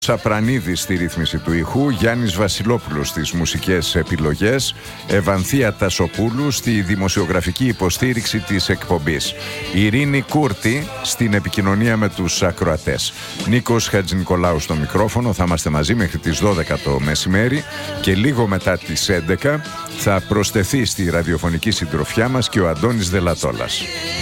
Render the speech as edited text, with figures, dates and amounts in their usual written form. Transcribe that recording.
Σαπρανίδη στη ρύθμιση του ήχου, Γιάννης Βασιλόπουλος στις μουσικές επιλογές, Ευανθία Τασοπούλου στη δημοσιογραφική υποστήριξη της εκπομπής, Ειρήνη Κούρτη στην επικοινωνία με τους ακροατές, Νίκος Χατζηνικολάου στο μικρόφωνο. Θα είμαστε μαζί μέχρι τις 12 το μεσημέρι και λίγο μετά τις 11 θα προσθεθεί στη ραδιοφωνική συντροφιά μας και ο Αντώνης Δελατόλας.